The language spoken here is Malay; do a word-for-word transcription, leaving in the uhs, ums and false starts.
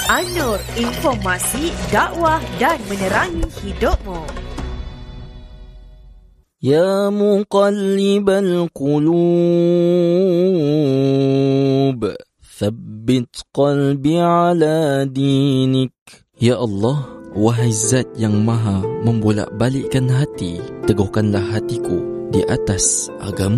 An-Nur, informasi, dakwah dan menerangi hidupmu. Ya muqallibal qulub, thabbit qalbi ala dinik. Ya Allah, wahai Zat yang maha membolak-balikkan hati, teguhkanlah hatiku di atas agama.